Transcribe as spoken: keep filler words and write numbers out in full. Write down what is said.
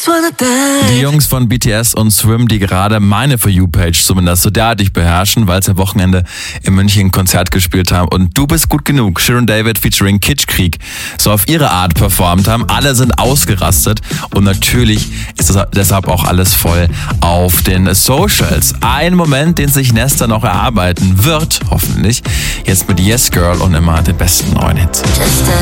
Die Jungs von B T S und Swim, die gerade meine For You-Page zumindest so derartig beherrschen, weil sie am Wochenende in München ein Konzert gespielt haben und Du bist gut genug, Shirin David featuring Kitschkrieg, so auf ihre Art performt haben. Alle sind ausgerastet und natürlich ist das deshalb auch alles voll auf den Socials. Ein Moment, den sich Nesta noch erarbeiten wird, hoffentlich, jetzt mit Yes Girl und immer den besten neuen Hits. Just a